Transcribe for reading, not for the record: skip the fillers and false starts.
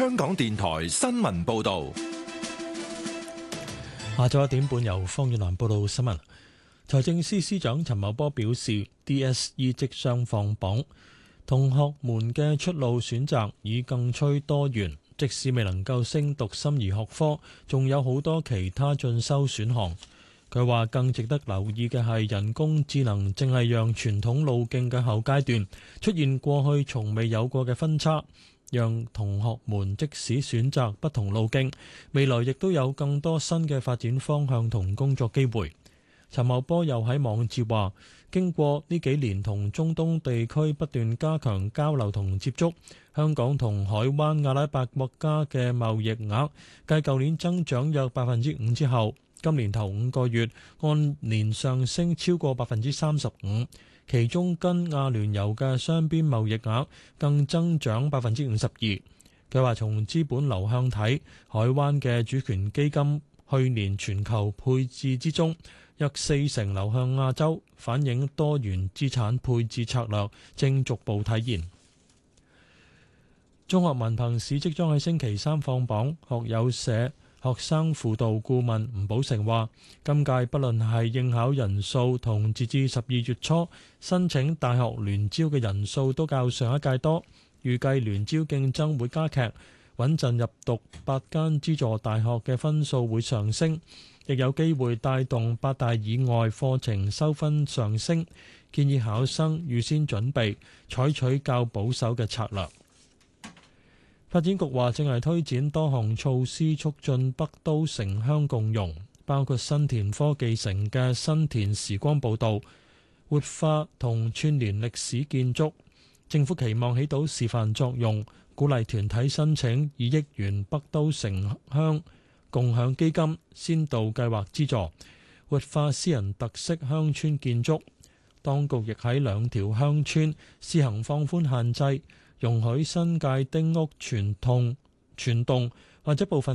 香港電台新聞報道。 下晝1點半由方遠南報道新聞。財政司司長陳茂波表示 ，DSE 即將放榜，同學們嘅出路選擇已更趨多元。即使未能夠升讀心儀學科，仲有好多其他進修選項。佢話更值得留意嘅係人工智能正係讓傳統路徑嘅後階段出現過去從未有過嘅分叉，讓同學們即使選擇不同路徑，未來亦都有更多新嘅發展方向同工作機會。陳茂波又喺網誌話，經過呢幾年同中東地區不斷加強交流同接觸，香港同海灣阿拉伯國家嘅貿易額繼舊年增長約5%之後，今年頭5個月按年上升超過35%，其中跟阿聯酋嘅雙邊貿易額更增長52%。佢話從資本流向睇，海灣嘅主權基金去年全球配置之中，約40%流向亞洲，反映多元資產配置策略正逐步體現。中學文憑試即將喺星期三放榜，學友社學生輔導顧問吳寶成話，今屆不論係應考人數同截至12月初申請大學聯招嘅人數都較上一屆多，預計聯招競爭會加劇，穩陣入讀8間資助大學嘅分數會上升，亦有機會帶動8大以外課程收分上升，建議考生預先準備，採取較保守嘅策略。發展局話正係推展多項措施促進北都城鄉共融，包括新田科技城嘅新田時光步道，活化同串聯歷史建築。政府期望起到示範作用，鼓勵團體申請2億元北都城鄉共享基金先導計劃資助，活化私人特色鄉村建築。當局亦喺2條鄉村試行放寬限制，容許新界丁屋全幢或者部分